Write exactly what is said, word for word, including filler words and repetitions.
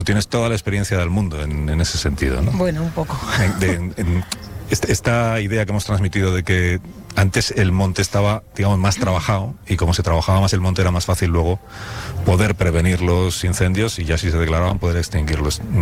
Tienes toda la experiencia del mundo en, en ese sentido, ¿no? Bueno, un poco. En, de, en, en esta, esta idea que hemos transmitido de que antes el monte estaba, digamos, más trabajado, y como se trabajaba más el monte era más fácil luego poder prevenir los incendios y ya si se declaraban poder extinguirlos.